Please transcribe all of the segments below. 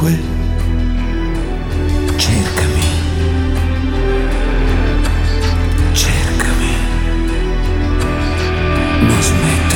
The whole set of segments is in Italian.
Ovunque, cercami. Cercami. Non smettere.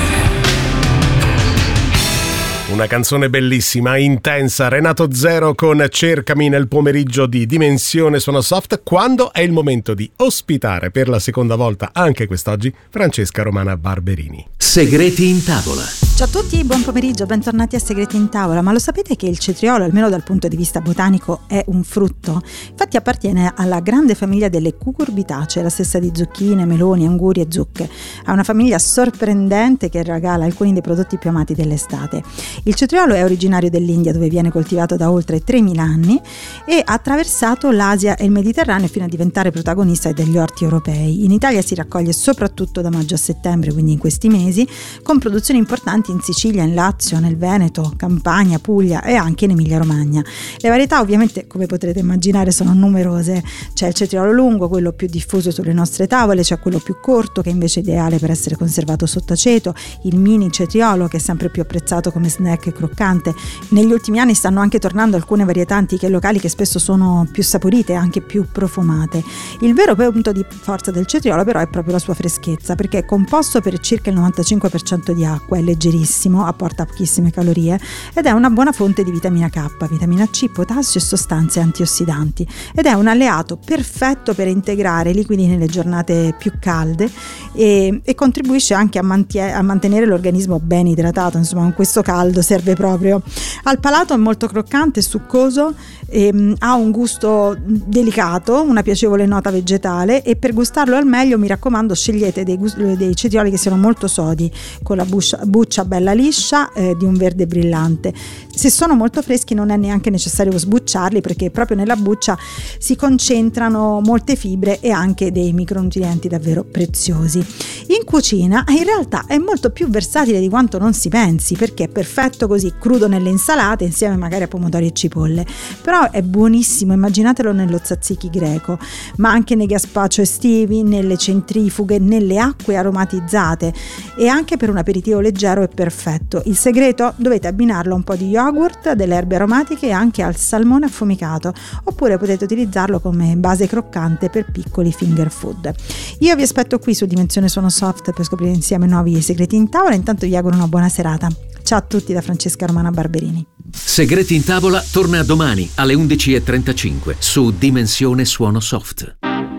Una canzone bellissima, intensa. Renato Zero con Cercami nel pomeriggio di Dimensione Suono Soft, quando è il momento di ospitare per la seconda volta, anche quest'oggi, Francesca Romana Barberini. Segreti in tavola. Ciao a tutti, buon pomeriggio, bentornati a Segreti in tavola. Ma lo sapete che il cetriolo, almeno dal punto di vista botanico, è un frutto? Infatti appartiene alla grande famiglia delle cucurbitacee, la stessa di zucchine, meloni, anguri e zucche. Ha una famiglia sorprendente che regala alcuni dei prodotti più amati dell'estate. Il cetriolo è originario dell'India, dove viene coltivato da oltre 3.000 anni e ha attraversato l'Asia e il Mediterraneo fino a diventare protagonista degli orti europei. In Italia si raccoglie soprattutto da maggio a settembre, quindi in questi mesi, con produzioni importanti in Sicilia, in Lazio, nel Veneto, Campania, Puglia e anche in Emilia-Romagna. Le varietà ovviamente, come potrete immaginare, sono numerose. C'è il cetriolo lungo, quello più diffuso sulle nostre tavole, c'è quello più corto che invece è ideale per essere conservato sotto aceto, il mini cetriolo che è sempre più apprezzato come snack croccante. Negli ultimi anni stanno anche tornando alcune varietà antiche e locali che spesso sono più saporite e anche più profumate. Il vero punto di forza del cetriolo però è proprio la sua freschezza, perché è composto per circa il 95% di acqua, è leggerissimo, apporta pochissime calorie ed è una buona fonte di vitamina K, vitamina C, potassio e sostanze antiossidanti, ed è un alleato perfetto per integrare liquidi nelle giornate più calde e contribuisce anche a mantenere l'organismo ben idratato. Insomma, con questo caldo serve proprio. Al palato è molto croccante e succoso, ha un gusto delicato, una piacevole nota vegetale, e per gustarlo al meglio, mi raccomando, scegliete dei cetrioli che siano molto sodi, con la buccia bella liscia, di un verde brillante. Se sono molto freschi non è neanche necessario sbucciarli, perché proprio nella buccia si concentrano molte fibre e anche dei micronutrienti davvero preziosi. In cucina in realtà è molto più versatile di quanto non si pensi, perché è perfetto così crudo nelle insalate insieme magari a pomodori e cipolle, però è buonissimo, immaginatelo nello tzatziki greco, ma anche nei gazpacho estivi, nelle centrifughe, nelle acque aromatizzate, e anche per un aperitivo leggero è perfetto. Il segreto? Dovete abbinarlo a un po' di yogurt, delle erbe aromatiche e anche al salmone affumicato, oppure potete utilizzarlo come base croccante per piccoli finger food. Io vi aspetto qui su Dimensione Suono Soft per scoprire insieme nuovi segreti in tavola. Intanto vi auguro una buona serata. Ciao a tutti da Francesca Romana Barberini. Segreti in tavola torna domani alle 11:35 su Dimensione Suono Soft.